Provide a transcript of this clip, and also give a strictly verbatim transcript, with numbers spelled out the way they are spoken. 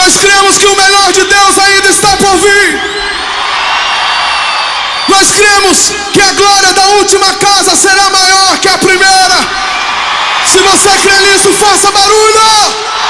Nós cremos que o melhor de Deus ainda está por vir. Nós cremos que a glória da última casa será maior que a primeira. Se você crê nisso, faça barulho.